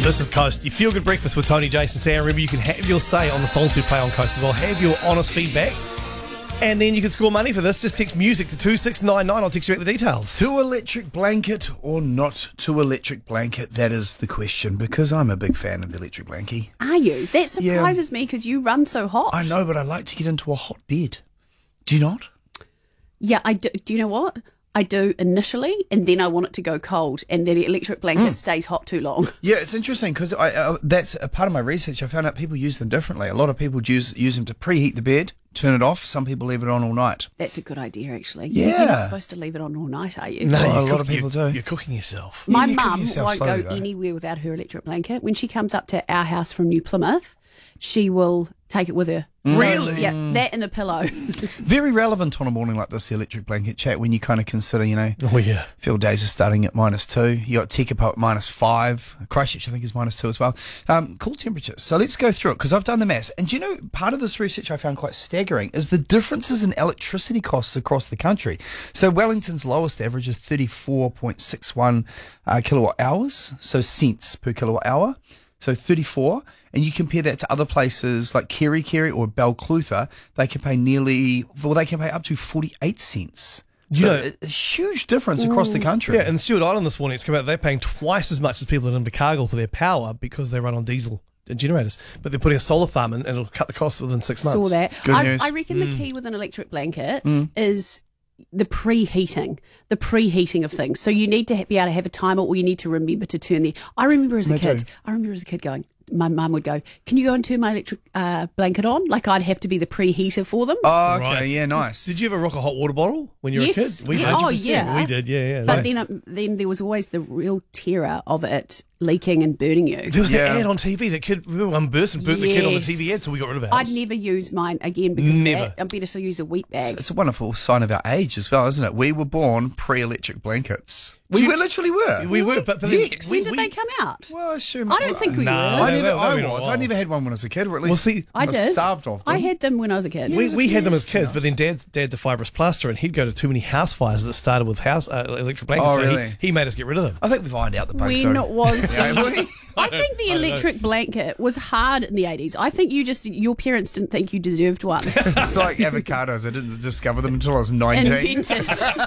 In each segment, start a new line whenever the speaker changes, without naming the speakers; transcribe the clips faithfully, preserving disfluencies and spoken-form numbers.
This is Coast. You feel good breakfast with Tony, Jason, Sam. Remember, you can have your say on the songs we play on Coast as well. Have your honest feedback. And then you can score money for this. Just text music to two six nine nine. I'll text you out the details.
To electric blanket or not to electric blanket? That is the question, because I'm a big fan of the electric blankie.
Are you? That surprises
Yeah.
me because you run so hot.
I know, but I like to get into a hot bed. Do you not?
Yeah, I do. Do you know what? I do initially, and then I want it to go cold, and then the electric blanket
Mm.
stays hot too long.
Yeah, it's interesting because I, uh, that's a part of my research. I found out people use them differently. A lot of people use use them to preheat the bed, turn it off. Some people leave it on all night.
That's a good idea, actually.
Yeah.
You're not supposed to leave it on all night, are you?
No.
you're
a lot
cook-
of people
you're,
do.
You're cooking yourself.
My
you cook
mum
yourself
won't
slowly,
go
though.
anywhere without her electric blanket. When she comes up to our house from New Plymouth, she will take it with her. So,
Really?
yeah, that and a pillow.
Very relevant on a morning like this, the electric blanket chat, when you kind of consider, you know,
Oh, yeah.
field days are starting at minus two. You got Tekapo at minus five. Christchurch, I think, is minus two as well. Um, cool temperatures. So let's go through it, because I've done the maths. And do you know, part of this research I found quite staggering is the differences in electricity costs across the country. So Wellington's lowest average is thirty-four point six one uh, kilowatt hours, so cents per kilowatt hour. So thirty-four, and you compare that to other places like Kerry Kerry or Balclutha, they can pay nearly, well, they can pay up to forty-eight cents.
Do you
So
know-
a, a huge difference across the country.
Yeah, and Stewart Island this morning, it's come out they're paying twice as much as people in Invercargill for their power because they run on diesel generators. But they're putting a solar farm in and it'll cut the cost within six months.
Saw that.
Good
I,
news.
I reckon the key with an electric blanket is the preheating, the preheating of things. So you need to ha- be able to have a timer, or you need to remember to turn the. I remember as a
They
kid.
do.
I remember as a kid going. My mum would go, "Can you go and turn my electric uh, blanket on?" Like I'd have to be the preheater for them.
Oh, okay,
Right.
yeah, nice.
Did you ever rock a hot water bottle when you were
Yes.
a kid? We
Yeah. Oh,
one hundred percent.
yeah.
We did, yeah, yeah.
But
No.
then, um, then there was always the real terror of it leaking and burning you.
There was
Yeah.
that ad on T V. That kid, remember one burst and burnt the kid on the
Yes.
T V ad, so we got rid of ours.
I'd never use mine again because of
Never.
that. I'm better to use a wheat bag.
It's a wonderful sign of our age as well, isn't it? We were born pre-electric blankets. We
Do you-
were literally were.
We were, but, but then
Yes.
when
we,
did
we,
they come out?
Well, I assume.
I don't think we
No.
were.
I
No,
never.
no,
I
maybe not
was.
a
I
while.
never had one when I was a kid, or at least
Well, see,
I
was
did.
starved of them.
I had them when I was a kid.
We,
was a
we
few
had them
years
as kids,
ago.
but then dad's dad's a fibrous plaster, and he'd go to too many house fires that started with house uh, electric blankets.
Oh,
so
really?
he, he made us get rid of them.
I think we've ironed out the bugs.
When
so-
was
Yeah,
the,
we-
I think the electric blanket was hard in the eighties. I think you just your parents didn't think you deserved one.
It's like avocados. I didn't discover them until I was nineteen.
Invented.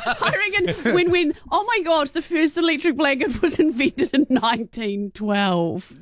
I reckon when when oh my gosh, the first electric blanket was invented in nineteen twelve.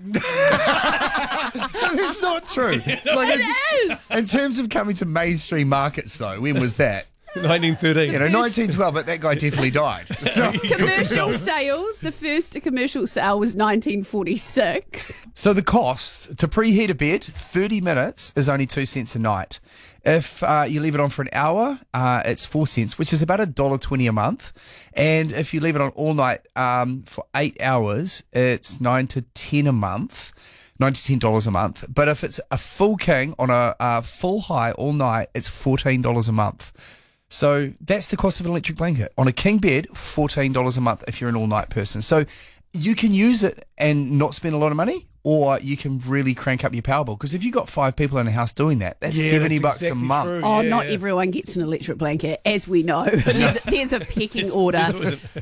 That's not true. Like,
It
in,
is.
in terms of coming to mainstream markets, though, when was that?
nineteen thirteen.
You know, nineteen twelve, but that guy definitely died. So,
Commercial sales. The first commercial sale was nineteen forty-six.
so the cost to preheat a bed, thirty minutes, is only two cents a night. If uh, you leave it on for an hour, uh, it's four cents, which is about a dollar twenty a month. And if you leave it on all night um, for eight hours, it's nine to ten a month. Nine to ten dollars a month. But if it's a full king on a, a full high all night, it's fourteen dollars a month. So that's the cost of an electric blanket. On a king bed, fourteen dollars a month if you're an all night person. So you can use it and not spend a lot of money, or you can really crank up your power bill. Because if you've got five people in a house doing that, that's
Yeah,
seventy
that's
bucks a
exactly
month.
true.
Oh,
Yeah,
not
yeah.
everyone gets an electric blanket, as we know. There's, there's a pecking order.
There's always a-